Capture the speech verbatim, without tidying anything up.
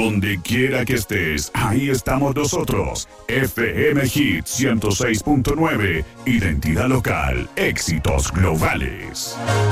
Donde quiera que estés, ahí estamos nosotros. F M Hit ciento seis punto nueve. Identidad local. Éxitos globales.